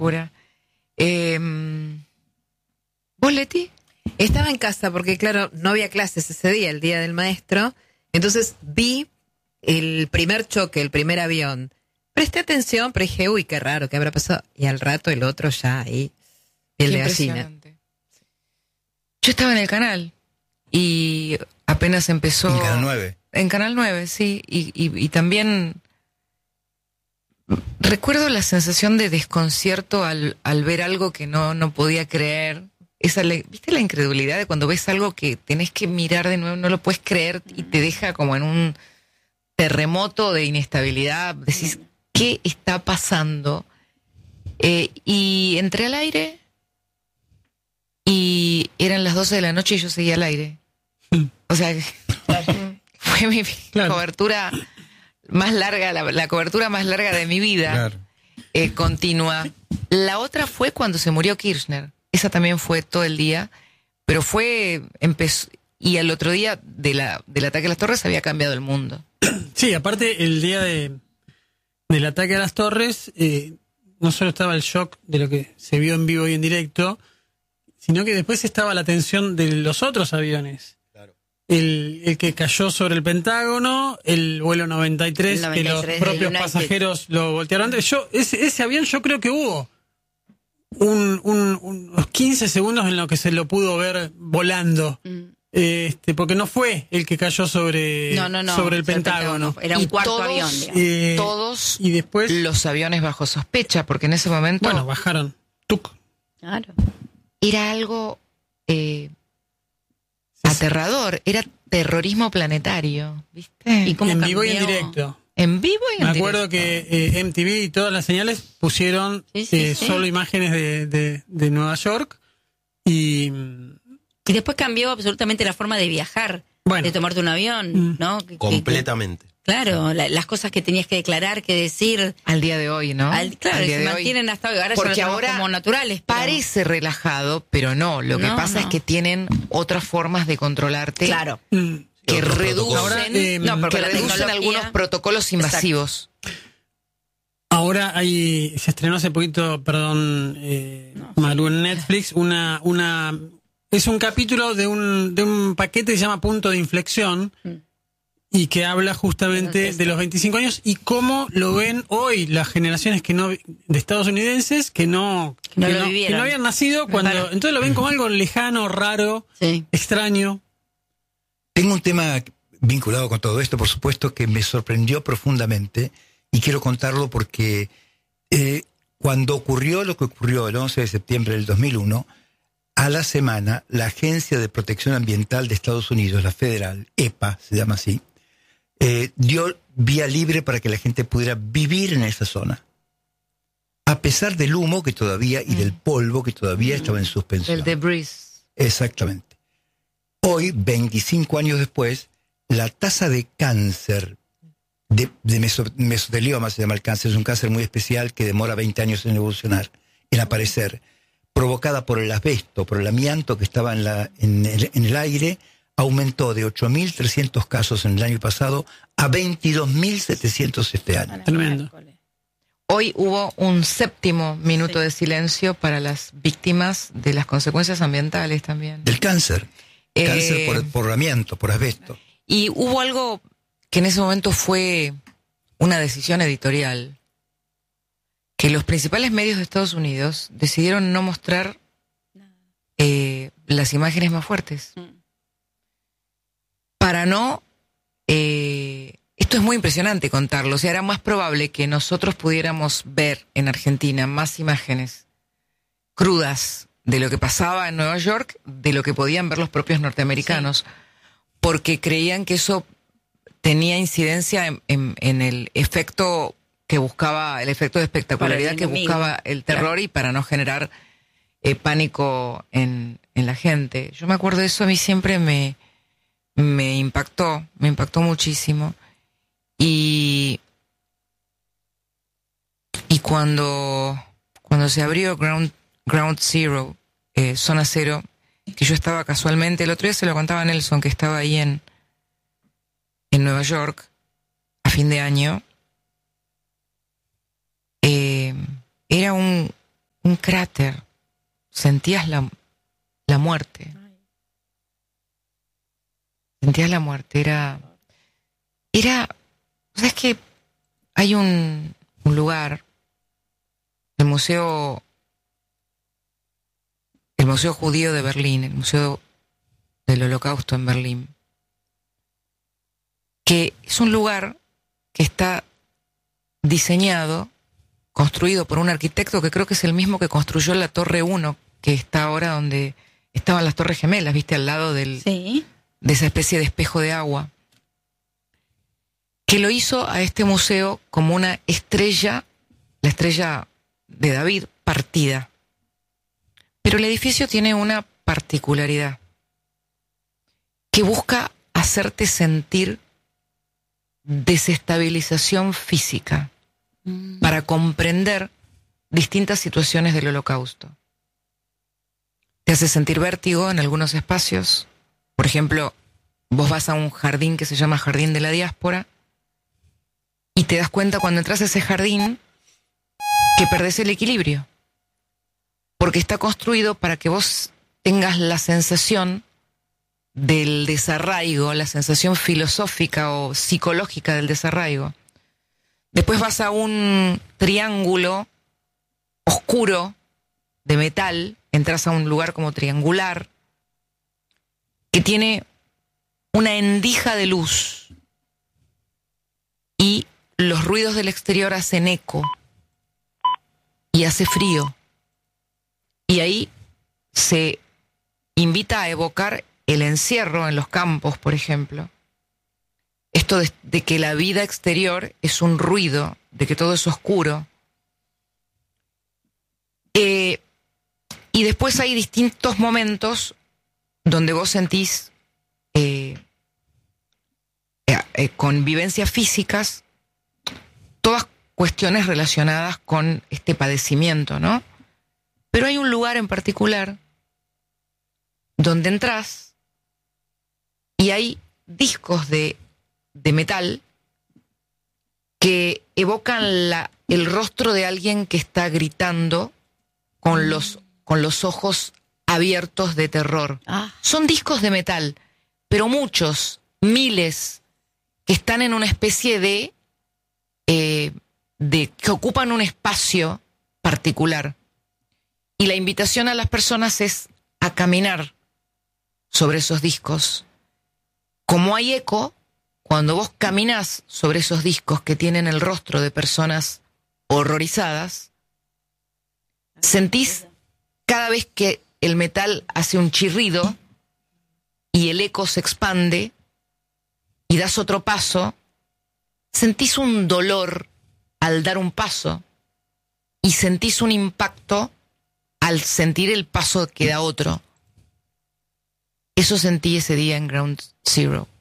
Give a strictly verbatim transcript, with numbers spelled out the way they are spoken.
locura. Eh, ¿Vos, Leti? Estaba en casa porque, claro, no había clases ese día, el día del maestro. Entonces vi el primer choque, el primer avión. Presté atención, pero dije, uy, qué raro, ¿qué habrá pasado? Y al rato el otro ya ahí, piel de gallina. Yo estaba en el canal y apenas empezó... En Canal nueve. En Canal nueve, sí. Y, y, y también recuerdo la sensación de desconcierto al, al ver algo que no, no podía creer. Esa, ¿viste la incredulidad de cuando ves algo que tenés que mirar de nuevo, no lo puedes creer y te deja como en un terremoto de inestabilidad? Decís, ¿qué está pasando? Eh, y entré al aire y eran las doce de la noche y yo seguía al aire. O sea, fue mi claro. cobertura más larga, la, la cobertura más larga de mi vida, claro. eh, continua. La otra fue cuando se murió Kirchner. Esa también fue todo el día, pero fue, empezó, y al otro día de la, del ataque a las torres había cambiado el mundo. Sí, aparte el día de del ataque a las torres, eh, no solo estaba el shock de lo que se vio en vivo y en directo, sino que después estaba la tensión de los otros aviones. Claro. El, el que cayó sobre el Pentágono, el vuelo noventa y tres, el noventa y tres que los propios pasajeros lo voltearon antes. Yo, ese, ese avión yo creo que hubo un, un, unos quince segundos en los que se lo pudo ver volando. Mm. Este, porque no fue el que cayó sobre, no, no, no, sobre el Pentágono. Pentágono. Era un y cuarto todos, avión, digamos. Eh, todos y después, los aviones bajo sospecha, porque en ese momento... Bueno, bajaron. Tuc. Claro. Era algo eh, aterrador. Era terrorismo planetario, ¿viste? ¿Y cómo en cambió? Vivo y en directo. En vivo y en Me directo. acuerdo que eh, M T V y todas las señales pusieron sí, sí, eh, sí. solo imágenes de, de, de Nueva York y... Y después cambió absolutamente la forma de viajar, bueno. de tomarte un avión, ¿no? Completamente. Que, que, claro, la, las cosas que tenías que declarar, que decir. Al día de hoy, ¿no? Al, claro, Al día se de mantienen hoy. hasta hoy. Ahora Porque ya lo ahora como naturales. Pero... parece relajado, pero no. Lo que no, pasa no. es que tienen otras formas de controlarte. Claro. Mm. Que reducen, ahora, eh, no, porque que la reducen tecnología... algunos protocolos invasivos. Exacto. Ahora hay, se estrenó hace poquito, perdón, eh, no, Maru, en Netflix, una, una, es un capítulo de un, de un paquete que se llama Punto de Inflexión mm. y que habla justamente no sé, de los veinticinco años y cómo lo ven hoy las generaciones que no, de estadounidenses que no, que no, que lo no, que no habían nacido cuando, claro. entonces lo ven como algo lejano, raro, sí. extraño. Tengo un tema vinculado con todo esto, por supuesto, que me sorprendió profundamente y quiero contarlo porque eh, cuando ocurrió lo que ocurrió el once de septiembre del dos mil uno, a la semana la Agencia de Protección Ambiental de Estados Unidos, la federal, E P A, se llama así, eh, dio vía libre para que la gente pudiera vivir en esa zona. A pesar del humo que todavía y del polvo que todavía estaba en suspensión. El debris. Exactamente. Hoy, veinticinco años después, la tasa de cáncer, de, de meso, mesotelioma se llama el cáncer, es un cáncer muy especial que demora veinte años en evolucionar, en aparecer, provocada por el asbesto, por el amianto que estaba en, la, en, el, en el aire, aumentó de ocho mil trescientos casos en el año pasado a veintidós mil setecientos este año. Tremendo. Hoy hubo un séptimo minuto sí. de silencio para las víctimas de las consecuencias ambientales también. Del cáncer. Eh, cáncer por, por amianto, por asbesto. Y hubo algo que en ese momento fue una decisión editorial, que los principales medios de Estados Unidos decidieron no mostrar eh, las imágenes más fuertes. Para no... Eh, esto es muy impresionante contarlo. O sea, era más probable que nosotros pudiéramos ver en Argentina más imágenes crudas de lo que pasaba en Nueva York de lo que podían ver los propios norteamericanos, sí. porque creían que eso tenía incidencia en, en, en el efecto que buscaba, el efecto de espectacularidad que buscaba el terror, claro. y para no generar eh, pánico en, en la gente. Yo me acuerdo de eso, a mí siempre me, me impactó, me impactó muchísimo. Y, y cuando, cuando se abrió Ground, Ground Zero, eh, Zona Cero, que yo estaba casualmente, el otro día se lo contaba a Nelson, que estaba ahí en, en Nueva York a fin de año, eh, era un, un cráter, sentías la, la muerte. Sentías la muerte, era... Era... ¿Sabes qué? Hay un, un lugar, el Museo... El Museo Judío de Berlín, el Museo del Holocausto en Berlín, que es un lugar que está diseñado, construido por un arquitecto que creo que es el mismo que construyó la Torre uno, que está ahora donde estaban las Torres Gemelas, ¿viste? Al lado del, sí. de esa especie de espejo de agua, que lo hizo a este museo como una estrella, la estrella de David, partida. Pero el edificio tiene una particularidad, que busca hacerte sentir desestabilización física mm. para comprender distintas situaciones del Holocausto. Te hace sentir vértigo en algunos espacios. Por ejemplo, vos vas a un jardín que se llama Jardín de la Diáspora y te das cuenta cuando entras a ese jardín que perdés el equilibrio, porque está construido para que vos tengas la sensación del desarraigo, la sensación filosófica o psicológica del desarraigo. Después vas a un triángulo oscuro de metal, entras a un lugar como triangular, que tiene una endija de luz y los ruidos del exterior hacen eco y hace frío. Y ahí se invita a evocar el encierro en los campos, por ejemplo. Esto de, de que la vida exterior es un ruido, de que todo es oscuro. Eh, y después hay distintos momentos donde vos sentís eh, eh, eh, con vivencias físicas, todas cuestiones relacionadas con este padecimiento, ¿no? Pero hay un lugar en particular donde entras y hay discos de, de metal que evocan la, el rostro de alguien que está gritando con los, con los ojos abiertos de terror. Ah. Son discos de metal, pero muchos, miles, que están en una especie de, eh, de que ocupan un espacio particular. Y la invitación a las personas es a caminar sobre esos discos. Como hay eco, cuando vos caminás sobre esos discos que tienen el rostro de personas horrorizadas, sentís cada vez que el metal hace un chirrido y el eco se expande y das otro paso, sentís un dolor al dar un paso y sentís un impacto al sentir el paso que da otro. Eso sentí ese día en Ground Zero.